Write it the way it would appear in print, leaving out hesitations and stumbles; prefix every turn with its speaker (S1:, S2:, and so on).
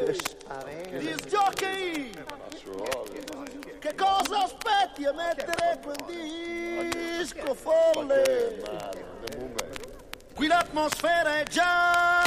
S1: Disc jockey! Che cosa aspetti a mettere quel disco folle? Qui l'atmosfera è già